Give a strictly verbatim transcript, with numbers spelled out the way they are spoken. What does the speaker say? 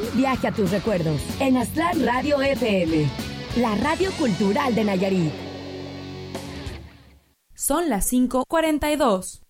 viaje a tus recuerdos en Aztlán Radio F M, la radio cultural de Nayarit. Son las cinco cuarenta y dos.